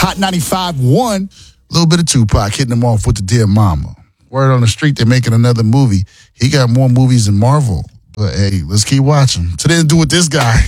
Hot 95.1. A little bit of Tupac hitting him off with the Dear Mama. Word on the street, they're making another movie. He got more movies than Marvel. But hey, let's keep watching. So then do with this guy.